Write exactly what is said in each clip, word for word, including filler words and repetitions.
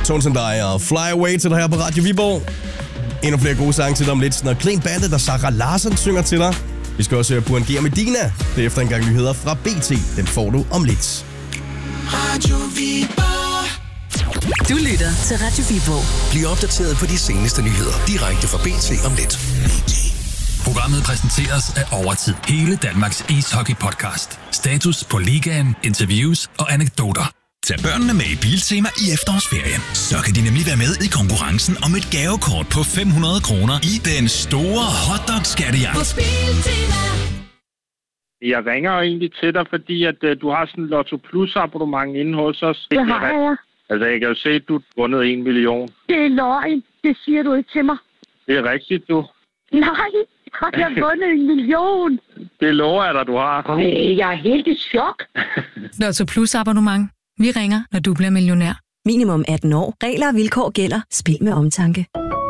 Tones and I og Fly Away til dig her på Radio Viborg. Endnu flere gode sange til dig om lidt. Når Clean Bandit og Sarah Larsen synger til dig. Vi skal også høre Burhan G og Medina. Det er efter en gang nyheder fra B T. Den får du om lidt. Radio Viborg. Du lytter til Radio Viborg. Bliv opdateret på de seneste nyheder direkte fra B T om lidt. Programmet præsenteres af Overtid. Hele Danmarks ishockey-podcast. Status på ligaen, interviews og anekdoter. Tag børnene med i Biltema i efterårsferien. Så kan de nemlig være med i konkurrencen om et gavekort på fem hundrede kroner i den store hotdog-skattejagt. Jeg ringer egentlig til dig, fordi at, uh, du har sådan en Lotto Plus abonnement inde hos os. Det har jeg. Altså, jeg kan jo se, at du har vundet en million. Det er løgn. Det siger du ikke til mig. Det er rigtigt, du. Nej, har jeg vundet en million? Det lover jeg dig, du har. Øh, jeg er helt i chok. Lotto Plus abonnement. Vi ringer, når du bliver millionær. Minimum atten år. Regler og vilkår gælder. Spil med omtanke.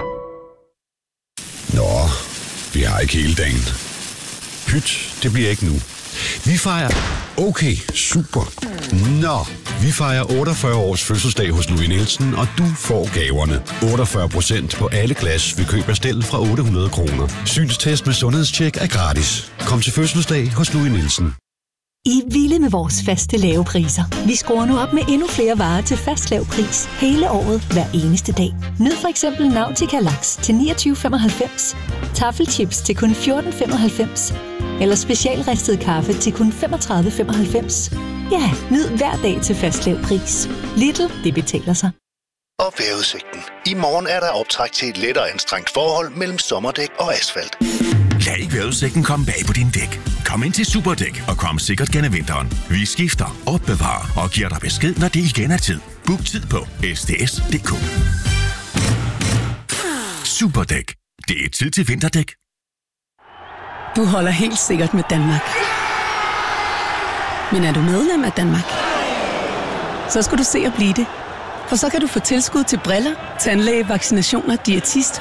Nå, vi har ikke hele dagen. Pyt, det bliver ikke nu. Vi fejrer... Okay, super. Nå, vi fejrer otteogfyrre års fødselsdag hos Louis Nielsen, og du får gaverne. otteogfyrre procent på alle glas ved køb af stel fra otte hundrede kroner. Synstest med sundhedstjek er gratis. Kom til fødselsdag hos Louis Nielsen. I er vilde med vores faste lave priser. Vi skruer nu op med endnu flere varer til fast lav pris. Hele året, hver eneste dag. Nyd for eksempel Nautica Laks til niogtyve femoghalvfems. Taffelchips til kun fjorten femoghalvfems. Eller specialristet kaffe til kun femogtredive femoghalvfems. Ja, nyd hver dag til fast lav pris. Lidl, det betaler sig. Og vejrudsigten. I morgen er der optræk til et lettere anstrengt forhold mellem sommerdæk og asfalt. Lad ikke vejrudsigten komme bag på din dæk. Kom ind til Superdæk og kom sikkert gennem vinteren. Vi skifter, opbevarer og giver dig besked, når det igen er tid. Book tid på s d s punktum d k. Superdæk. Det er tid til vinterdæk. Du holder helt sikkert med Danmark. Men er du medlem af Danmark? Så skal du se at blive det. For så kan du få tilskud til briller, tandlæge, vaccinationer, diætist